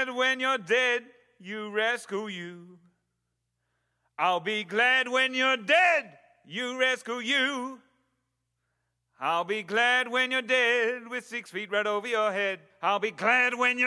glad when you're dead, you rescue you. I'll be glad when you're dead, you rescue you. I'll be glad when you're dead with 6 feet right over your head. I'll be glad when you're